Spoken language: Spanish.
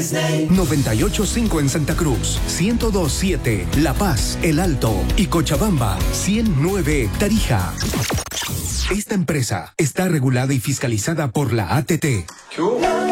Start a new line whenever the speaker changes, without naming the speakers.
Disney.
98.5 en Santa Cruz, 102.7 La Paz, El Alto y Cochabamba, 100.9 Tarija. Esta empresa está regulada y fiscalizada por la ATT.